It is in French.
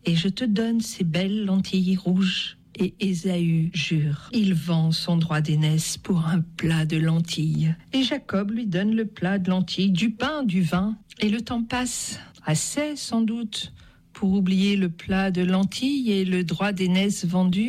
et je te donne ces belles lentilles rouges. Et Ésaü jure, il vend son droit d'aînesse pour un plat de lentilles. Et Jacob lui donne le plat de lentilles, du pain, du vin. Et le temps passe, assez sans doute, pour oublier le plat de lentilles et le droit d'aînesse vendu.